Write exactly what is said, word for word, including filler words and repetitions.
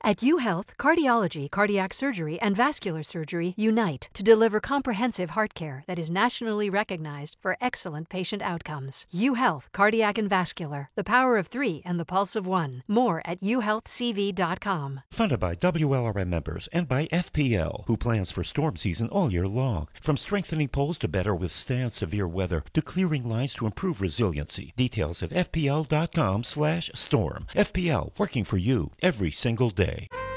At UHealth, cardiology, cardiac surgery, and vascular surgery unite to deliver comprehensive heart care that is nationally recognized for excellent patient outcomes. UHealth, cardiac and vascular, the power of three and the pulse of one. More at u health c v dot com. Funded by W L R M members and by F P L, who plans for storm season all year long. From strengthening poles to better withstand severe weather, to clearing lines to improve resiliency. Details at f p l dot com slash storm. F P L, working for you every single day.